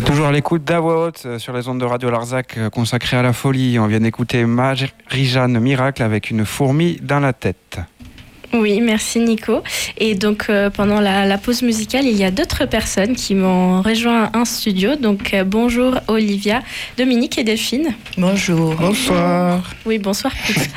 Toujours à l'écoute d'A Voix Haute sur les ondes de Radio Larzac consacrées à la folie. On vient d'écouter Marie-Jeanne Miracle avec une fourmi dans la tête. Oui, merci Nico. Et donc pendant la pause musicale, il y a d'autres personnes qui m'ont rejoint un studio. Donc bonjour Olivia, Dominique et Delphine. Bonjour. Bonsoir. Oui, bonsoir.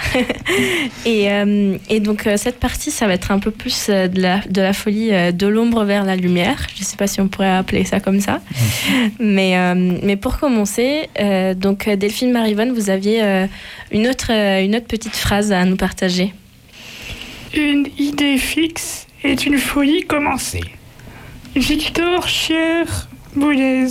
et donc cette partie, ça va être un peu plus de la folie de l'ombre vers la lumière. Je ne sais pas si on pourrait appeler ça comme ça. Mais pour commencer, donc Delphine Marivonne, vous aviez une autre petite phrase à nous partager. Une idée fixe est une folie commencée. Victor Cher Boulez,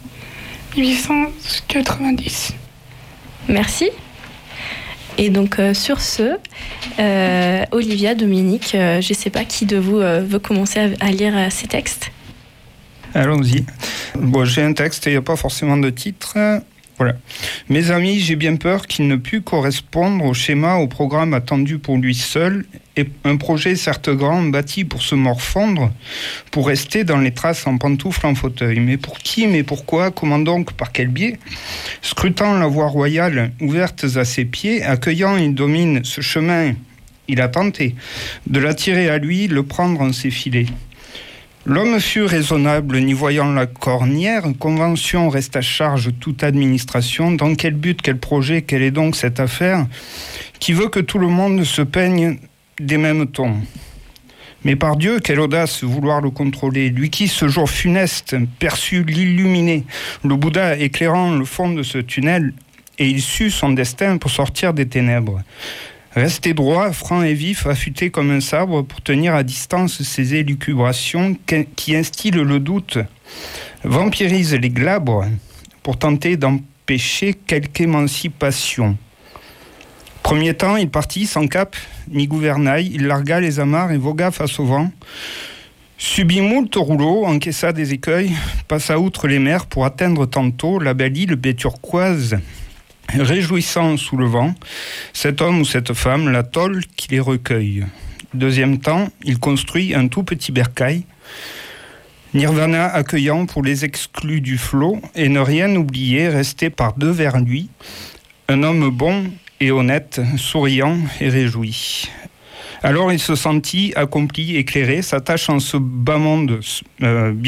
1890. Merci. Et donc sur ce, Olivia, Dominique, je ne sais pas qui de vous veut commencer à lire ces textes. Allons-y. Bon, j'ai un texte et il n'y a pas forcément de titre. Voilà. Mes amis, j'ai bien peur qu'il ne pût correspondre au schéma, au programme attendu pour lui seul, et un projet certes grand, bâti pour se morfondre, pour rester dans les traces en pantoufles en fauteuil. Mais pour qui, mais pourquoi, comment donc, par quel biais ? Scrutant la voie royale ouverte à ses pieds, accueillant, il domine ce chemin, il a tenté de l'attirer à lui, le prendre en ses filets. L'homme fut raisonnable, n'y voyant la cornière. Convention reste à charge toute administration. Dans quel but, quel projet, quelle est donc cette affaire qui veut que tout le monde se peigne des mêmes tons ? Mais par Dieu, quelle audace vouloir le contrôler. Lui qui, ce jour funeste, perçut l'illuminé, le Bouddha éclairant le fond de ce tunnel, et il sut son destin pour sortir des ténèbres. Rester droit, franc et vif, affûté comme un sabre pour tenir à distance ces élucubrations qui instillent le doute, vampirisent les glabres pour tenter d'empêcher quelque émancipation. Premier temps, il partit sans cap ni gouvernail, il largua les amarres et vogua face au vent, subit moult rouleaux, encaissa des écueils, passa outre les mers pour atteindre tantôt la belle île baie turquoise, réjouissant sous le vent, cet homme ou cette femme, la tôle qui les recueille. Deuxième temps, il construit un tout petit bercail, Nirvana accueillant pour les exclus du flot, et ne rien oublier, resté par deux vers lui, un homme bon et honnête, souriant et réjoui. Alors il se sentit accompli, éclairé, sa tâche en ce bas monde